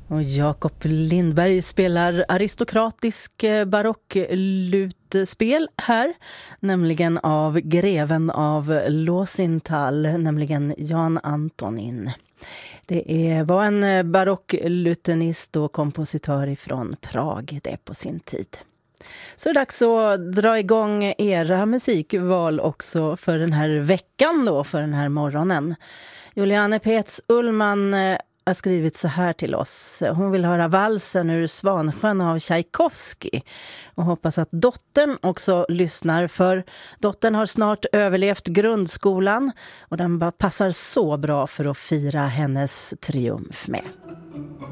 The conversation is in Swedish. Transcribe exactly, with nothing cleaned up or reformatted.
Och Jakob Lindberg spelar aristokratisk barocklutspel här, nämligen av greven av Låsintal, nämligen Jan Antonin. Det är, var en barocklutenist och kompositör ifrån Prag det på sin tid. Så det är dags att dra igång era musikval också för den här veckan då, för den här morgonen. Juliane Pets Ullman har skrivit så här till oss. Hon vill höra valsen ur Svansjön av Tchaikovsky och hoppas att dottern också lyssnar, för dottern har snart överlevt grundskolan och den bara passar så bra för att fira hennes triumf med.